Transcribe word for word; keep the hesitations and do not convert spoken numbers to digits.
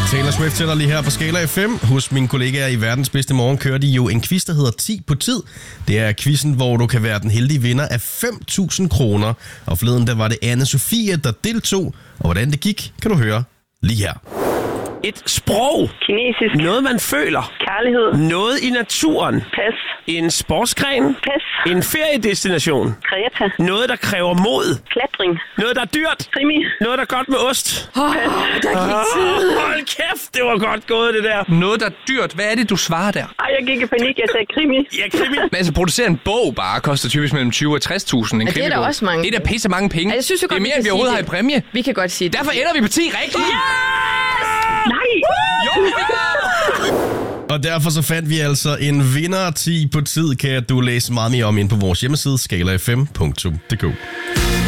Taylor Swift tæller lige her på Skala F M. Hos mine kollegaer i Verdens Bedste Morgen kører de jo en quiz, der hedder ti på tid. Det er quizzen, hvor du kan være den heldige vinder af fem tusind kroner. Og forleden der var det Anne-Sophie, der deltog. Og hvordan det gik, kan du høre lige her. Et sprog. Kinesisk. Noget, man føler. Kærlighed. Noget i naturen. Pas. En sportsgren. Pas. En feriedestination. Kreta. Noget, der kræver mod. Klatring. Noget, der er dyrt. Krimi. Noget, der er godt med ost. Oh, der gik tid. Hold kæft, det var godt gået, det der. Noget, der er dyrt. Hvad er det, du svarer der? Ej, jeg gik i panik. Jeg sagde krimi. Ja, krimi. Men altså, producere en bog bare koster typisk mellem tyve og tres tusind. En Ja, det er der krimibog. også mange. Det er da pisse mange penge. Ja, jeg synes jo det er godt, mere, vi end vi kan overhovedet har sige i præmie. Vi kan godt sige det. Derfor ender vi på ti rigtigt. Nej! Jo, vi Og derfor så fandt vi altså en vinder ti på tid, kan du læse meget mere om ind på vores hjemmeside skala f m punktum d k.